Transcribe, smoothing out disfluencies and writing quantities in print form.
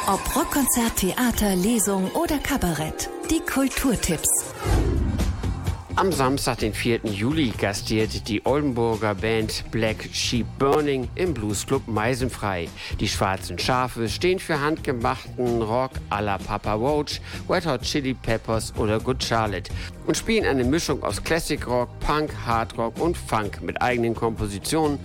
Ob Rockkonzert, Theater, Lesung oder Kabarett. Die Kulturtipps. Am Samstag, den 4. Juli, gastiert die Oldenburger Band Black Sheep Burning im Bluesclub Meisenfrei. Die Schwarzen Schafe stehen für handgemachten Rock à la Papa Roach, Red Hot Chili Peppers oder Good Charlotte und spielen eine Mischung aus Classic Rock, Punk, Hard Rock und Funk mit eigenen Kompositionen